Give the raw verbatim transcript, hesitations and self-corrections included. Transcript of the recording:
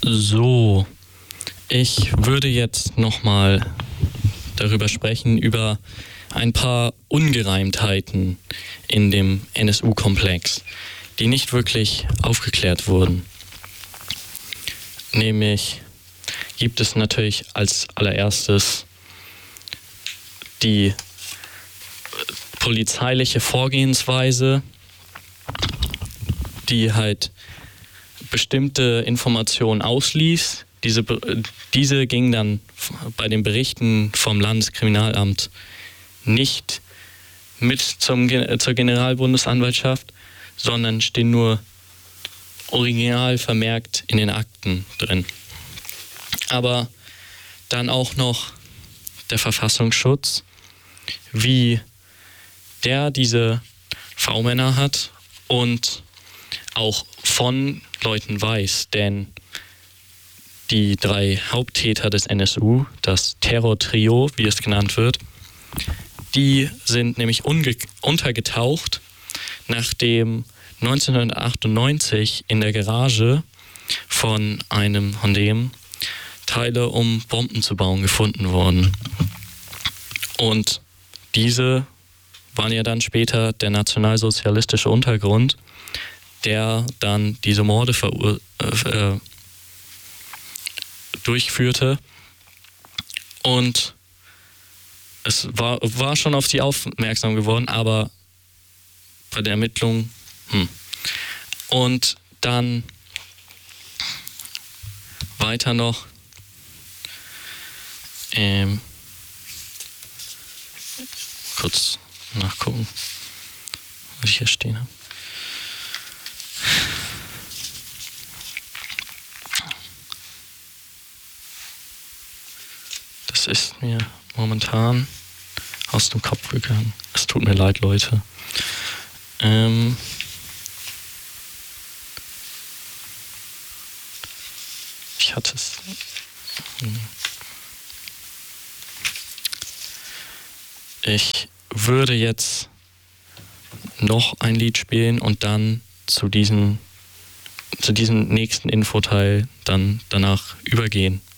So, ich würde jetzt nochmal darüber sprechen, über ein paar Ungereimtheiten in dem N S U-Komplex, die nicht wirklich aufgeklärt wurden. Nämlich gibt es natürlich als allererstes die polizeiliche Vorgehensweise, die halt bestimmte Informationen ausließ. Diese, diese ging dann bei den Berichten vom Landeskriminalamt nicht mit zum, zur Generalbundesanwaltschaft, sondern stehen nur original vermerkt in den Akten drin. Aber dann auch noch der Verfassungsschutz, wie der diese V-Männer hat und auch von Leuten weiß, denn die drei Haupttäter des N S U, das Terror-Trio, wie es genannt wird, die sind nämlich unge- untergetaucht, nachdem neunzehnhundertachtundneunzig in der Garage von einem von dem Teile, um Bomben zu bauen, gefunden wurden. Und diese waren ja dann später der nationalsozialistische Untergrund, der dann diese Morde verur- äh, durchführte. Und es war, war schon auf sie aufmerksam geworden, aber bei der Ermittlung, hm. Und dann weiter noch, ähm, kurz nachgucken, was ich hier stehen habe. Das ist mir momentan aus dem Kopf gegangen. Es tut mir leid, Leute. Ähm ich hatte es. Ich würde jetzt noch ein Lied spielen und dann zu diesem, zu diesem nächsten Infoteil dann danach übergehen.